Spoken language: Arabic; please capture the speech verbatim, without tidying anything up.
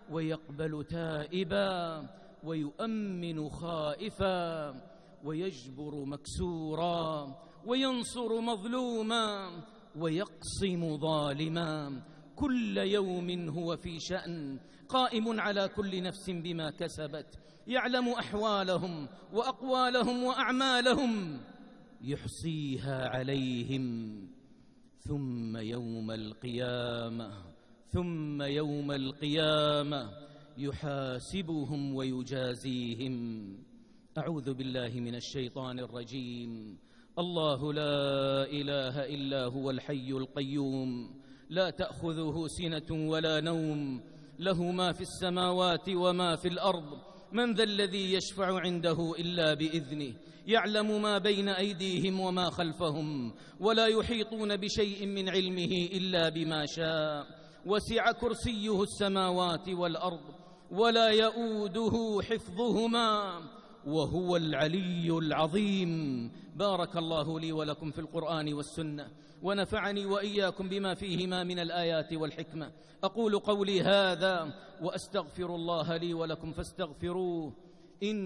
ويقبل تائبا ويؤمن خائفا ويجبر مكسورا وينصر مظلوما ويقصم ظالما. كل يوم هو في شأن، قائم على كل نفس بما كسبت، يعلم أحوالهم وأقوالهم وأعمالهم، يحصيها عليهم. ثم يوم القيامة ثم يوم القيامة يحاسبهم ويجازيهم. أعوذ بالله من الشيطان الرجيم. الله لا إله إلا هو الحي القيوم، لا تأخذه سنة ولا نوم، له ما في السماوات وما في الأرض. من ذا الذي يشفع عنده إلا بإذنه، يعلم ما بين أيديهم وما خلفهم، ولا يحيطون بشيء من علمه إلا بما شاء. وسع كرسيه السماوات والأرض ولا يؤوده حفظهما وهو العلي العظيم. بارك الله لي ولكم في القرآن والسنة، ونفعني وإياكم بما فيهما من الآيات والحكمة. أقول قولي هذا وأستغفر الله لي ولكم فاستغفروه